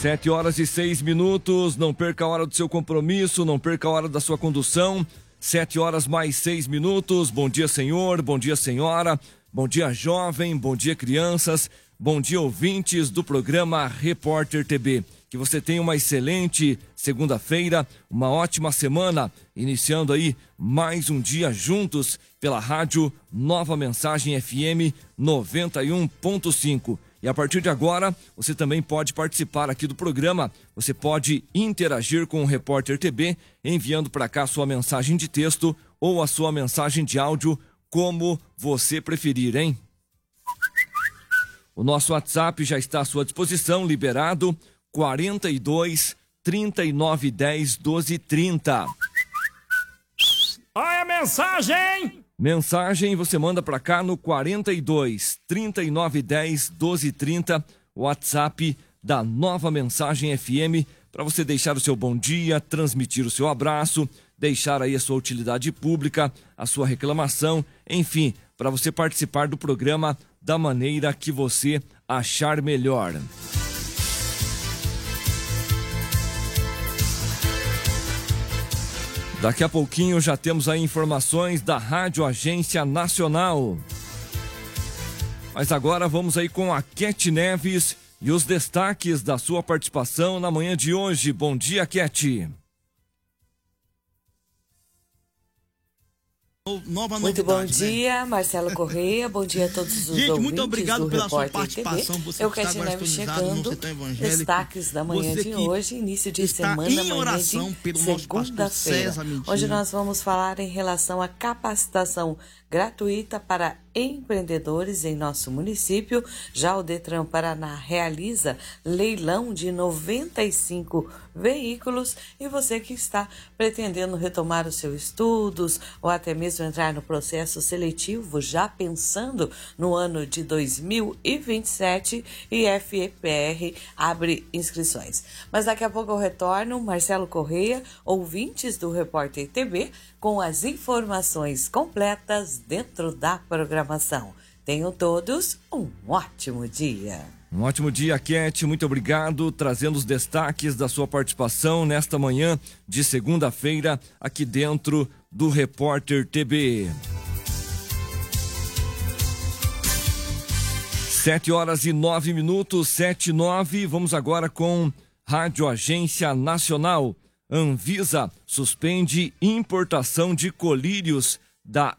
7h06, não perca a hora do seu compromisso, não perca a hora da sua condução. 7h mais 6. Bom dia, senhor, bom dia, senhora, bom dia, jovem, bom dia, crianças, bom dia, ouvintes do programa Repórter TB. Que você tenha uma excelente segunda-feira, uma ótima semana, iniciando aí mais um dia juntos pela rádio Nova Mensagem FM 91.5. E a partir de agora, você também pode participar aqui do programa. Você pode interagir com o Repórter TB, enviando para cá a sua mensagem de texto ou a sua mensagem de áudio, como você preferir, hein? O nosso WhatsApp já está à sua disposição, liberado, 42 39 10 12 30. Olha a mensagem! Mensagem você manda para cá no 42 39 10 12 30, WhatsApp da Nova Mensagem FM, para você deixar o seu bom dia, transmitir o seu abraço, deixar aí a sua utilidade pública, a sua reclamação, enfim, para você participar do programa da maneira que você achar melhor. Daqui a pouquinho já temos aí informações da Rádio Agência Nacional. Mas agora vamos aí com a Cat Neves e os destaques da sua participação na manhã de hoje. Bom dia, Cat. Muito bom dia, Marcelo Correia, bom dia a todos os ouvintes. Muito obrigado pela sua participação. Você eu Cat Neves chegando, destaques da manhã de hoje, início de semana, manhã de segunda-feira, onde nós vamos falar em relação à capacitação gratuita para empreendedores em nosso município. Já o Detran Paraná realiza leilão de 95 veículos e você que está pretendendo retomar os seus estudos ou até mesmo entrar no processo seletivo, já pensando no ano de 2027, e FEPR abre inscrições. Mas daqui a pouco eu retorno, Marcelo Correia, ouvintes do Repórter TB, com as informações completas dentro da programação. Tenham todos um ótimo dia. Um ótimo dia, Cat. Muito obrigado, trazendo os destaques da sua participação nesta manhã de segunda-feira aqui dentro do Repórter TB. 7h09, 7h09. Vamos agora com Rádio Agência Nacional. Anvisa suspende importação de colírios da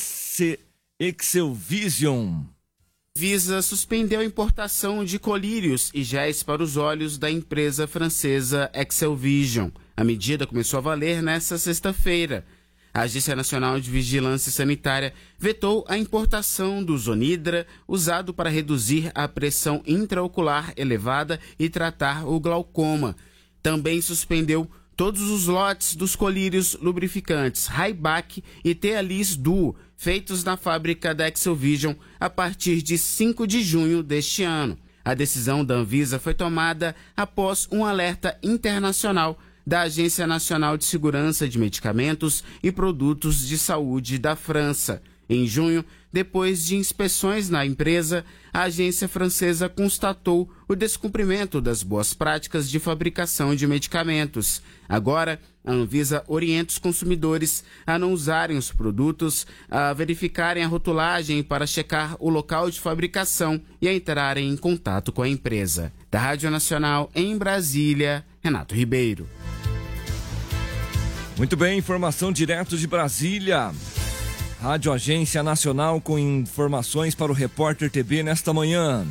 Excelvision. Anvisa suspendeu a importação de colírios e géis para os olhos da empresa francesa Excelvision. A medida começou a valer nesta sexta-feira. A Agência Nacional de Vigilância Sanitária vetou a importação do Zonidra, usado para reduzir a pressão intraocular elevada e tratar o glaucoma. Também suspendeu todos os lotes dos colírios lubrificantes Raibac e Tealis Duo, feitos na fábrica da Excelvision a partir de 5 de junho deste ano. A decisão da Anvisa foi tomada após um alerta internacional da Agência Nacional de Segurança de Medicamentos e Produtos de Saúde da França. Em junho, depois de inspeções na empresa, a agência francesa constatou o descumprimento das boas práticas de fabricação de medicamentos. Agora, a Anvisa orienta os consumidores a não usarem os produtos, a verificarem a rotulagem para checar o local de fabricação e a entrarem em contato com a empresa. Da Rádio Nacional em Brasília, Renato Ribeiro. Muito bem, informação direto de Brasília. Rádio Agência Nacional com informações para o Repórter TB nesta manhã.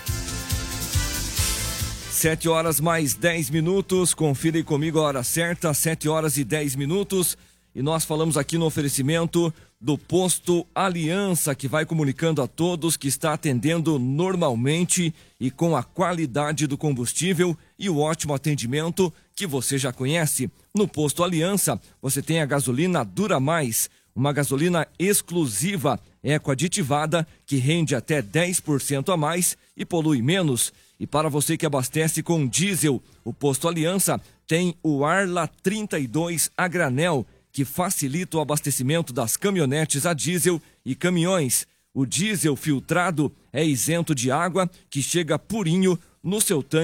7h10. Confira aí comigo a hora certa, 7h10. E nós falamos aqui no oferecimento do Posto Aliança, que vai comunicando a todos que está atendendo normalmente e com a qualidade do combustível e o ótimo atendimento que você já conhece. No Posto Aliança, você tem a gasolina Dura Mais, uma gasolina exclusiva, ecoaditivada, que rende até 10% a mais e polui menos. E para você que abastece com diesel, o Posto Aliança tem o Arla 32 a granel, que facilita o abastecimento das caminhonetes a diesel e caminhões. O diesel filtrado é isento de água, que chega purinho no seu tanque